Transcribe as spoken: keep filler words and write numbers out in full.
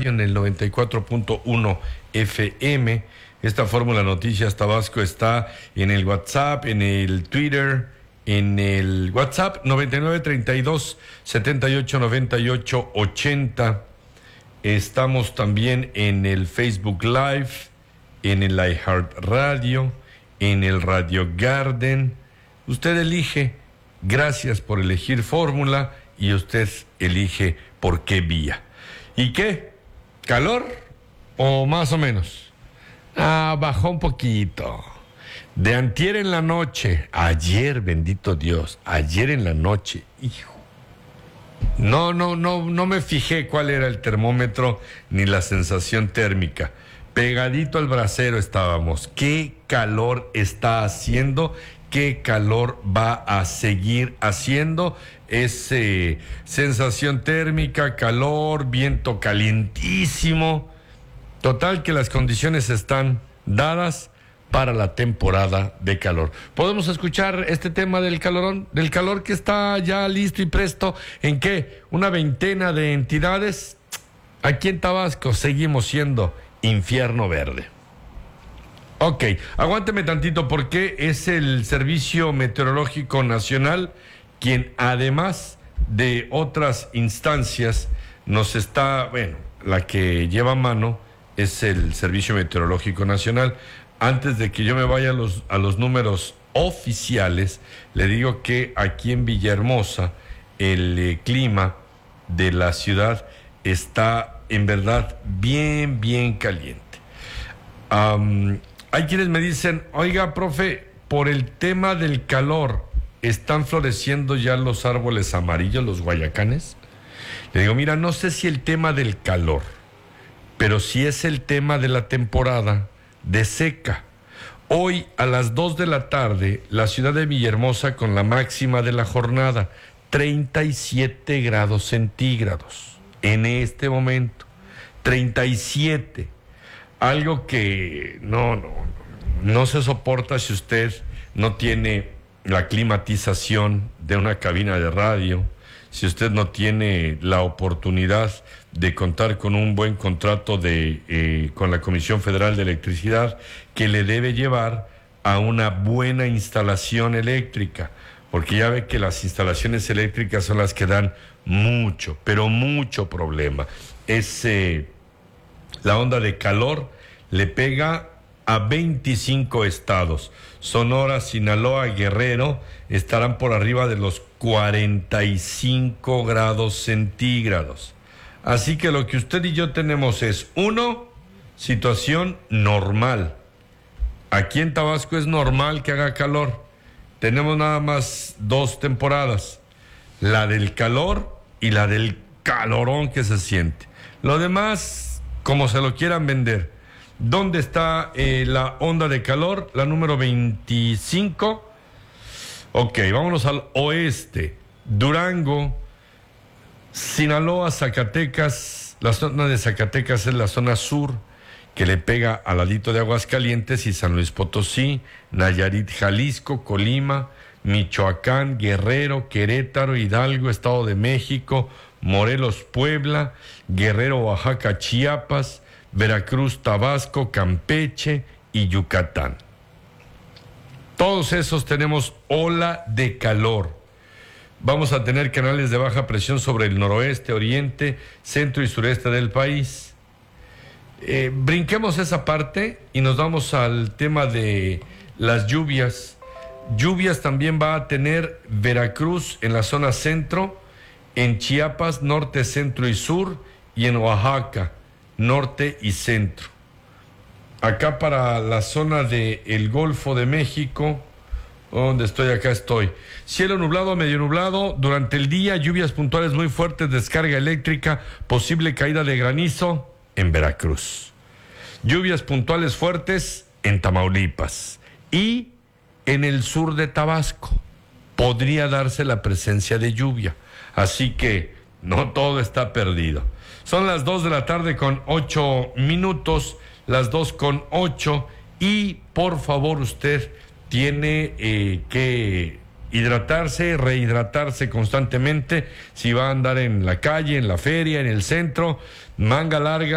radio en el noventa y cuatro punto uno F M. Esta Fórmula Noticias Tabasco está en el WhatsApp, en el Twitter, en el WhatsApp noventa y nueve treinta y dos setenta y ocho noventa y ocho ochenta. Estamos también en el Facebook Live, en el iHeartRadio, en el Radio Garden. Usted elige. Gracias por elegir Fórmula y usted elige por qué vía. ¿Y qué? ¿Calor o más o menos? Ah, bajó un poquito. De antier en la noche, ayer, bendito Dios, ayer en la noche, hijo. No, no, no, no me fijé cuál era el termómetro ni la sensación térmica. Pegadito al brasero estábamos. Qué calor está haciendo, qué calor va a seguir haciendo. Es eh, sensación térmica, calor, viento calientísimo. Total que las condiciones están dadas para la temporada de calor. Podemos escuchar este tema del calorón, del calor que está ya listo y presto. ¿En qué? Una veintena de entidades. Aquí en Tabasco seguimos siendo infierno verde. Ok, aguánteme tantito porque es el Servicio Meteorológico Nacional quien, además de otras instancias, nos está, bueno, la que lleva a mano es el Servicio Meteorológico Nacional. Antes de que yo me vaya a los, a los números oficiales, le digo que aquí en Villahermosa el eh, clima de la ciudad está en verdad bien, bien caliente. Um, hay quienes me dicen, oiga, profe, por el tema del calor, ¿están floreciendo ya los árboles amarillos, los guayacanes? Le digo, mira, no sé si el tema del calor, pero sí es el tema de la temporada de seca. Hoy a las dos de la tarde, la ciudad de Villahermosa con la máxima de la jornada, treinta y siete grados centígrados. En este momento, treinta y siete. Algo que no, no, no se soporta si usted no tiene la climatización de una cabina de radio, si usted no tiene la oportunidad de contar con un buen contrato de, eh, con la Comisión Federal de Electricidad, que le debe llevar a una buena instalación eléctrica, porque ya ve que las instalaciones eléctricas son las que dan mucho, pero mucho problema. Es, eh, la onda de calor le pega a veinticinco estados. Sonora, Sinaloa, Guerrero estarán por arriba de los cuarenta y cinco grados centígrados. Así que lo que usted y yo tenemos es, uno, situación normal. Aquí en Tabasco es normal que haga calor. Tenemos nada más dos temporadas, la del calor y la del calorón que se siente. Lo demás, como se lo quieran vender. ¿Dónde está eh, la onda de calor? La número veinticinco. Ok, vámonos al oeste. Durango, Sinaloa, Zacatecas. La zona de Zacatecas es la zona sur, que le pega al ladito de Aguascalientes y San Luis Potosí, Nayarit, Jalisco, Colima, Michoacán, Guerrero, Querétaro, Hidalgo, Estado de México, Morelos, Puebla, Guerrero, Oaxaca, Chiapas, Veracruz, Tabasco, Campeche y Yucatán. Todos esos tenemos ola de calor. Vamos a tener canales de baja presión sobre el noroeste, oriente, centro y sureste del país. Eh, brinquemos esa parte y nos vamos al tema de las lluvias. Lluvias también va a tener Veracruz en la zona centro, en Chiapas, norte, centro y sur, y en Oaxaca, norte y centro. Acá para la zona del Golfo de México, ¿dónde estoy? Acá estoy. Cielo nublado a medio nublado. Durante el día, lluvias puntuales muy fuertes, descarga eléctrica, posible caída de granizo en Veracruz. Lluvias puntuales fuertes en Tamaulipas. Y en el sur de Tabasco podría darse la presencia de lluvia. Así que no todo está perdido. Son las dos de la tarde con ocho minutos, las dos con ocho, y por favor usted tiene eh, que hidratarse, rehidratarse constantemente. Si va a andar en la calle, en la feria, en el centro, manga larga,